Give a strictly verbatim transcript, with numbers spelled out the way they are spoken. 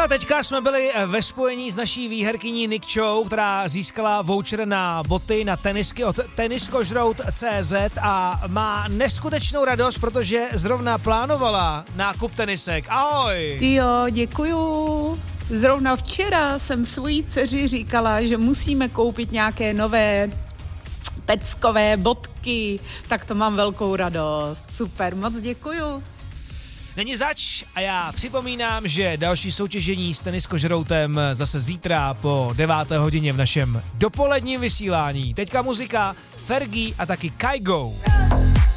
a teďka jsme byli ve spojení s naší výherkyní Nick Chou, která získala voucher na boty, na tenisky od teniskožrout tečka cé zet a má neskutečnou radost, protože zrovna plánovala nákup tenisek. Ahoj! Tyjo, děkuju. Zrovna včera jsem svojí dceři říkala, že musíme koupit nějaké nové peckové bodky, tak to mám velkou radost. Super, moc děkuju. Není zač a já připomínám, že další soutěžení s teniskožroutem zase zítra po deváté hodině v našem dopoledním vysílání. Teďka muzika Fergie a taky Kygo.